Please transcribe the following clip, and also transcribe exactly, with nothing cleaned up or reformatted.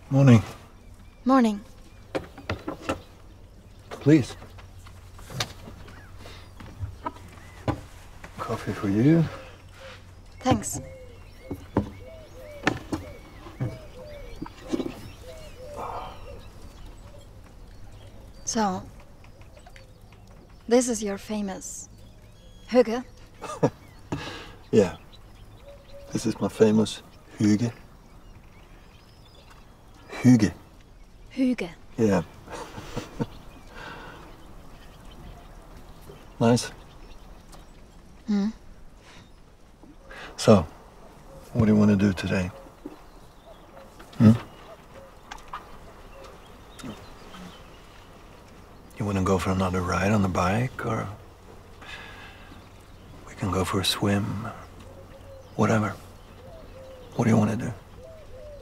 Morning. Morning. Please. Coffee for you. Thanks. So, this is your famous hygge? Yeah. This is my famous hygge. Hygge. Hygge. Yeah. Nice. Hmm? So, what do you want to do today? Hmm? You want to go for another ride on the bike, or we can go for a swim, whatever. What do you want to do?